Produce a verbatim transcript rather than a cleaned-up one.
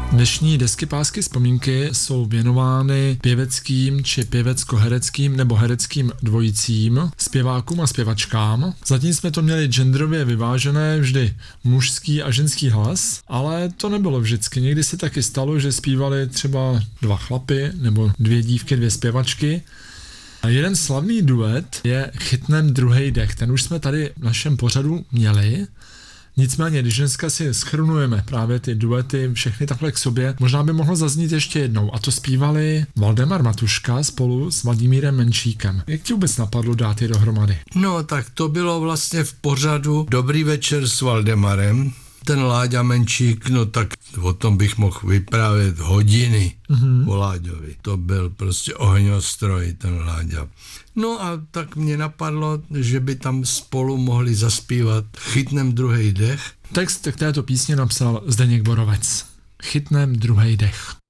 Dnešní desky Pásky vzpomínky jsou věnovány pěveckým či pěvecko-hereckým nebo hereckým dvojicím, zpěvákům a zpěvačkám. Zatím jsme to měli genderově vyvážené vždy mužský a ženský hlas, ale to nebylo vždycky. Někdy se taky stalo, že zpívali třeba dva chlapy nebo dvě dívky, dvě zpěvačky. A jeden slavný duet je Chytnem druhej dech. Ten už jsme tady v našem pořadu měli. Nicméně, když dneska si shrnujeme právě ty duety, všechny takhle k sobě, možná by mohlo zaznít ještě jednou. A to zpívali Valdemar Matuška spolu s Vladimírem Menšíkem. Jak ti vůbec napadlo dát je dohromady? No, tak to bylo vlastně v pořadu Dobrý večer s Valdemarem. Ten Láďa Menšík, no tak o tom bych mohl vyprávět hodiny mm-hmm. o Láďovi. To byl prostě ohňostroj, ten Láďa. No a tak mě napadlo, že by tam spolu mohli zaspívat Chytnem druhej dech. Text k této písně napsal Zdeněk Borovec. Chytnem druhej dech.